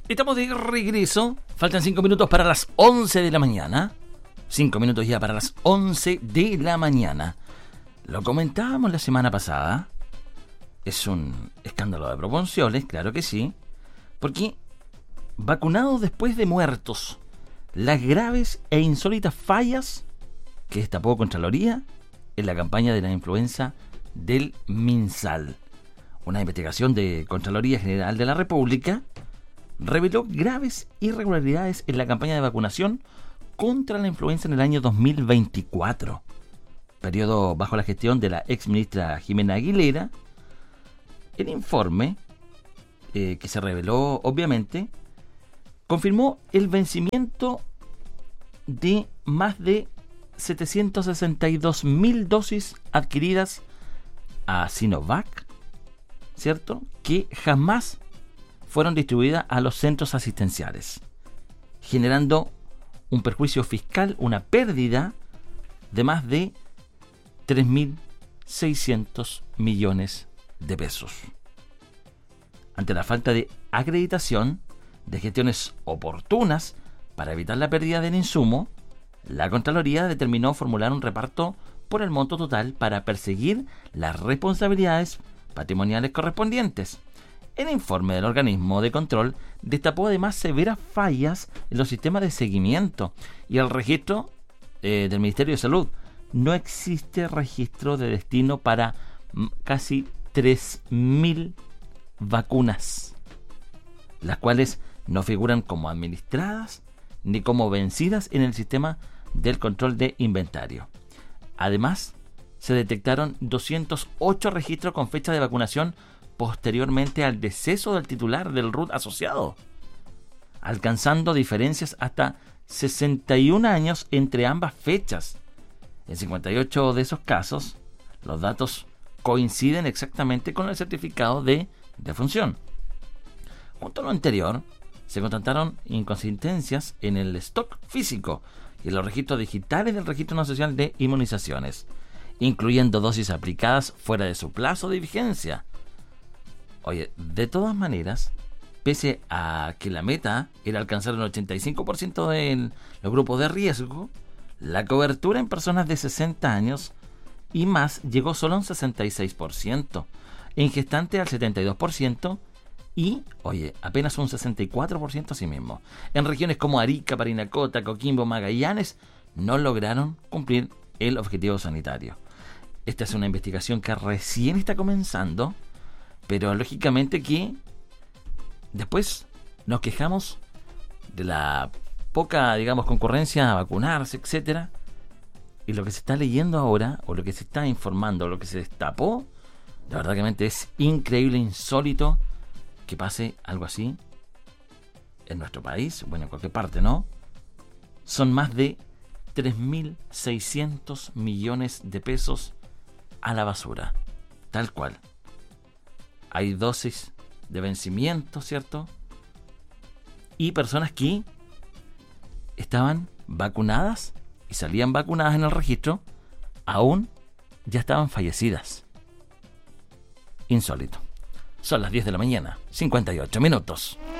Estamos de regreso. Faltan 5 minutos para las 11 de la mañana. 5 minutos ya para las 11 de la mañana. Lo comentábamos la semana pasada. Es un escándalo de proporciones, claro que sí. Porque vacunados después de muertos. Las graves e insólitas fallas que destapó Contraloría en la campaña de la influenza del MinSal. Una investigación de Contraloría General de la República reveló graves irregularidades en la campaña de vacunación contra la influenza en el año 2024, periodo bajo la gestión de la ex ministra Jimena Aguilera. El informe, que se reveló obviamente, confirmó el vencimiento de más de 762.000 dosis adquiridas a Sinovac, ¿cierto?, que jamás fueron distribuidas a los centros asistenciales, generando un perjuicio fiscal, una pérdida de más de 3.600 millones de pesos. Ante la falta de acreditación de gestiones oportunas para evitar la pérdida del insumo, la Contraloría determinó formular un reparto por el monto total para perseguir las responsabilidades patrimoniales correspondientes. El informe del organismo de control destapó además severas fallas en los sistemas de seguimiento y el registro del Ministerio de Salud. No existe registro de destino para casi 3.000 vacunas, las cuales no figuran como administradas ni como vencidas en el sistema del control de inventario. Además, se detectaron 208 registros con fecha de vacunación posteriormente al deceso del titular del RUT asociado, alcanzando diferencias hasta 61 años entre ambas fechas. En 58 de esos casos, los datos coinciden exactamente con el certificado de defunción. Junto a lo anterior, se constataron inconsistencias en el stock físico y en los registros digitales del Registro Nacional de Inmunizaciones, incluyendo dosis aplicadas fuera de su plazo de vigencia. Oye, de todas maneras, pese a que la meta era alcanzar el 85% de los grupos de riesgo, la cobertura en personas de 60 años y más llegó solo a un 66%, en gestantes al 72% y, oye, apenas un 64% así mismo. En regiones como Arica, Parinacota, Coquimbo, Magallanes, no lograron cumplir el objetivo sanitario. Esta es una investigación que recién está comenzando, pero lógicamente que después nos quejamos de la poca, digamos, concurrencia a vacunarse, etcétera. Y lo que se está leyendo ahora, o lo que se está informando, o lo que se destapó, de verdad que es increíble, insólito que pase algo así en nuestro país, bueno, en cualquier parte, ¿no? Son más de 3.600 millones de pesos a la basura, tal cual. Hay dosis de vencimiento, ¿cierto? Y personas que estaban vacunadas y salían vacunadas en el registro, aún ya estaban fallecidas. Insólito. Son las 10 de la mañana, 58 minutos.